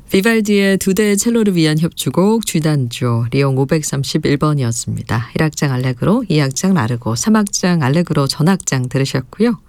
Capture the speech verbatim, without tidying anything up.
비발디의 두 대의 첼로를 위한 협주곡 G단조 리옹 오백삼십일 번이었습니다. 일 악장 알레그로, 이 악장 라르고, 삼 악장 알레그로 전악장 들으셨고요.